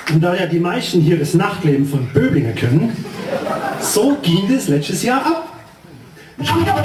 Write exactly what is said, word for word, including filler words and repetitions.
Und da ja die meisten hier das Nachtleben von Böblinger kennen, so ging es letztes Jahr ab.